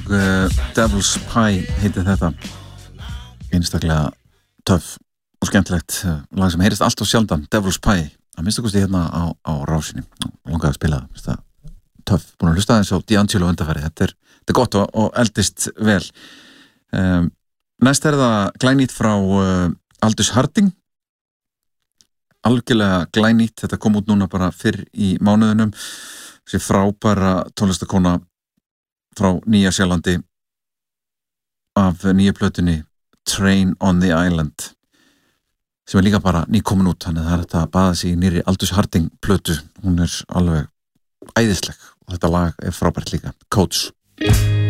Devil's Pie heitir þetta. Einstaklega töff og skemmtilegt lag sem heyrist allt of sjaldan, Devil's Pie. Það minnst okkur hérna á rásinni. Langaði að spila það. Töff. Búin að hlusta aðeins á D'Angelo undanfæri. Þetta er gott og eldist vel. Næst það glænýtt frá Aldous Harding. Algjörlega glænýtt. Þetta kom út núna bara fyrr í mánuðunum. Þessi frábæra tónlistakona frá Nýja-Sjálandi af nýju plötunni Train on the Island sem líka bara nýkomin út, þannig að það þetta að baða sig í nýri Aldous Harding plötu, hún alveg æðisleg og þetta lag frábært líka, Coach.